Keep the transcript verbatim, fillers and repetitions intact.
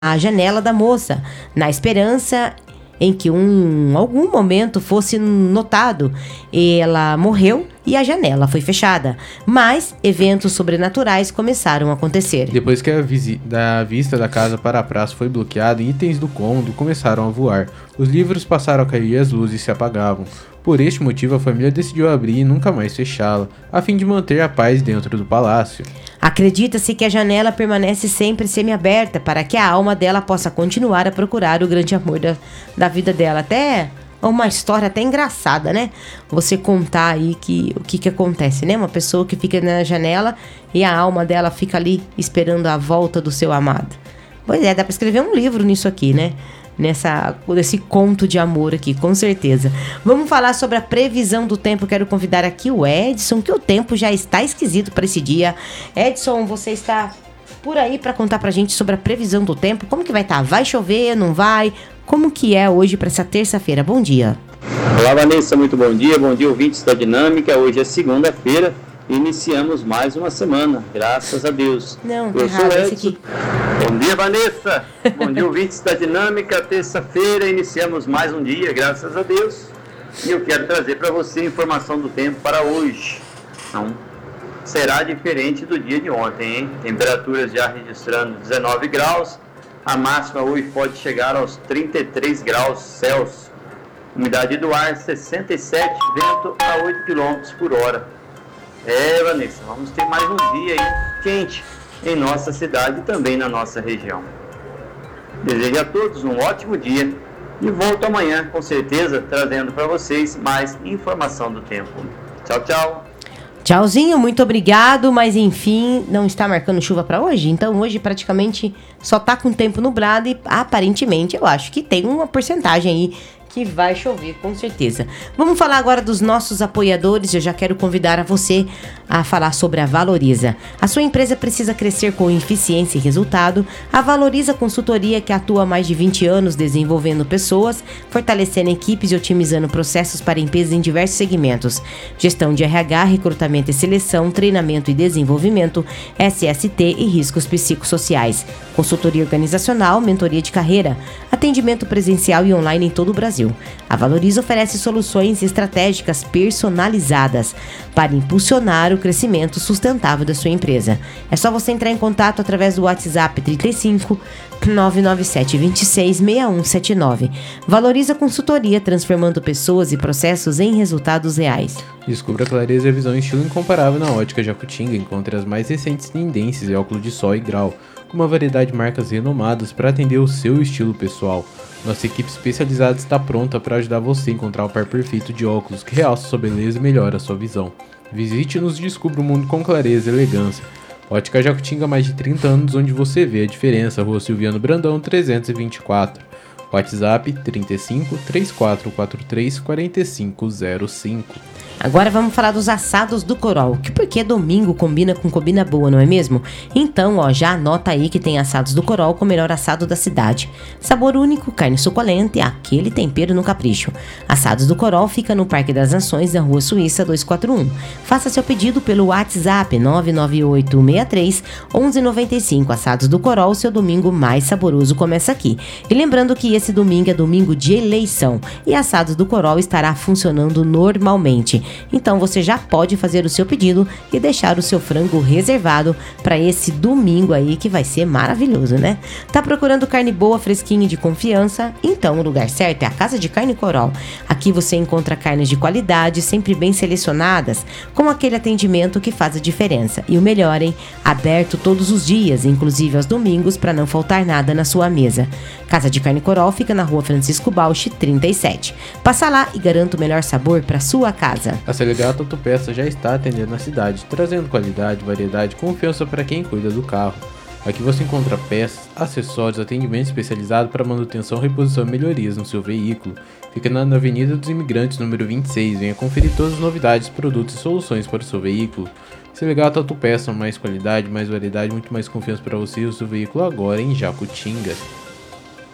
a janela da moça, na esperança em que um algum momento fosse notado. Ela morreu e a janela foi fechada, mas eventos sobrenaturais começaram a acontecer. Depois que a, visi- da vista da casa para a praça foi bloqueada, itens do cômodo começaram a voar. Os livros passaram a cair e as luzes se apagavam. Por este motivo, a família decidiu abrir e nunca mais fechá-la, a fim de manter a paz dentro do palácio. Acredita-se que a janela permanece sempre semi-aberta para que a alma dela possa continuar a procurar o grande amor da, da vida dela. Até uma história até engraçada, né? Você contar aí que, o que, que acontece, né? Uma pessoa que fica na janela e a alma dela fica ali esperando a volta do seu amado. Pois é, dá para escrever um livro nisso aqui, né? Nessa, nesse conto de amor aqui, com certeza. Vamos falar sobre a previsão do tempo. Quero convidar aqui o Edson, que o tempo já está esquisito para esse dia. Edson, você está por aí para contar pra gente sobre a previsão do tempo. Como que vai estar? Vai chover, não vai? Como que é hoje para essa terça-feira? Bom dia. Olá, Vanessa, muito bom dia. Bom dia, ouvintes da Dinâmica. Hoje é segunda-feira. Iniciamos mais uma semana, graças a Deus. Não, tá Eu errado sou esse Edson. aqui. Bom dia, Vanessa. Bom dia, ouvintes da Dinâmica. Terça-feira, iniciamos mais um dia, graças a Deus. E eu quero trazer para você a informação do tempo para hoje. Não será diferente do dia de ontem, hein? Temperaturas já registrando dezenove graus. A máxima hoje pode chegar aos trinta e três graus Celsius. Umidade do ar sessenta e sete, vento a oito quilômetros por hora. É, Vanessa, vamos ter mais um dia aí quente em nossa cidade e também na nossa região. Desejo a todos um ótimo dia e volto amanhã, com certeza, trazendo para vocês mais informação do tempo. Tchau, tchau. Tchauzinho, muito obrigado, mas enfim, não está marcando chuva para hoje, então hoje praticamente só tá com tempo nublado e aparentemente eu acho que tem uma porcentagem aí que vai chover, com certeza. Vamos falar agora dos nossos apoiadores. Eu já quero convidar a você a falar sobre a Valoriza. A sua empresa precisa crescer com eficiência e resultado. A Valoriza Consultoria, que atua há mais de vinte anos desenvolvendo pessoas, fortalecendo equipes e otimizando processos para empresas em diversos segmentos. Gestão de R H, recrutamento e seleção, treinamento e desenvolvimento, S S T e riscos psicossociais. Consultoria organizacional, mentoria de carreira, atendimento presencial e online em todo o Brasil. A Valoriza oferece soluções estratégicas personalizadas para impulsionar o crescimento sustentável da sua empresa. É só você entrar em contato através do WhatsApp trinta e cinco, nove nove sete, dois seis, seis um sete nove. Valoriza Consultoria, transformando pessoas e processos em resultados reais. Descubra a clareza e a visão em estilo incomparável na Ótica Jacutinga. Encontre as mais recentes tendências em óculos de sol e grau, com uma variedade de marcas renomadas para atender o seu estilo pessoal. Nossa equipe especializada está pronta para ajudar você a encontrar o par perfeito de óculos que realça sua beleza e melhora a sua visão. Visite-nos e descubra o mundo com clareza e elegância. Ótica Jacutinga há mais de trinta anos, onde você vê a diferença. Rua Silviano Brandão, trezentos e vinte e quatro. WhatsApp trinta e cinco, três quatro quatro três, quatro cinco zero cinco. Agora vamos falar dos assados do Coral, que porque domingo combina com combina boa, não é mesmo? Então, ó, já anota aí que tem assados do Coral com o melhor assado da cidade. Sabor único, carne suculenta e aquele tempero no capricho. Assados do Coral fica no Parque das Nações, na Rua Suíça duzentos e quarenta e um. Faça seu pedido pelo WhatsApp nove nove oito seis três, um um nove cinco. Assados do Coral, seu domingo mais saboroso começa aqui. E lembrando que esse domingo é domingo de eleição e Assados do Coral estará funcionando normalmente. Então você já pode fazer o seu pedido e deixar o seu frango reservado para esse domingo aí que vai ser maravilhoso, né? Tá procurando carne boa, fresquinha e de confiança? Então o lugar certo é a Casa de Carne Coral. Aqui você encontra carnes de qualidade, sempre bem selecionadas, com aquele atendimento que faz a diferença. E o melhor, hein? Aberto todos os dias, inclusive aos domingos, para não faltar nada na sua mesa. Casa de Carne Coral fica na Rua Francisco Bausch, trinta e sete. Passa lá e garanta o melhor sabor para sua casa. A Selegata Autopeças já está atendendo na cidade, trazendo qualidade, variedade e confiança para quem cuida do carro. Aqui você encontra peças, acessórios, atendimento especializado para manutenção, reposição e melhorias no seu veículo. Fica na Avenida dos Imigrantes, número vinte e seis. Venha conferir todas as novidades, produtos e soluções para o seu veículo. Selegata Autopeças, mais qualidade, mais variedade, muito mais confiança para você e o seu veículo agora em Jacutinga.